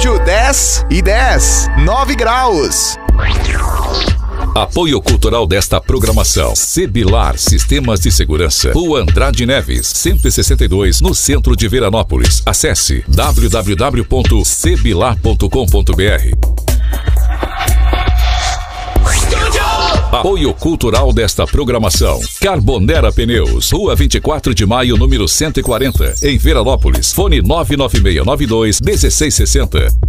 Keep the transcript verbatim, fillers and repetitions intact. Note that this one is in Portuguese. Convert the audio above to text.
Estúdio dez e dez, nove graus. Apoio cultural desta programação: Sebilar Sistemas de Segurança, Rua Andrade Neves, cento e sessenta e dois, no centro de Veranópolis. Acesse w w w ponto sebilar ponto com ponto b r. Apoio cultural desta programação: Carbonera Pneus, Rua vinte e quatro de maio, número cento e quarenta, em Veranópolis. Fone nove nove seis nove dois um seis seis zero zero.